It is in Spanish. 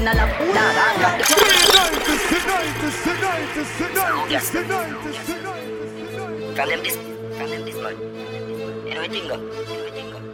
in a la puta. From them this man. Everything go.